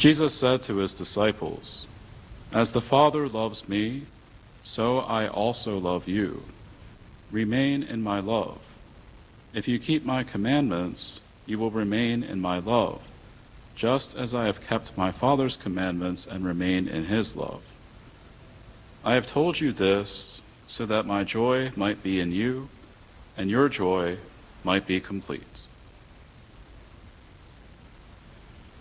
Jesus said to his disciples, "As the Father loves me, so I also love you. Remain in my love. If you keep my commandments, you will remain in my love, just as I have kept my Father's commandments and remain in his love. I have told you this so that my joy might be in you, and your joy might be complete."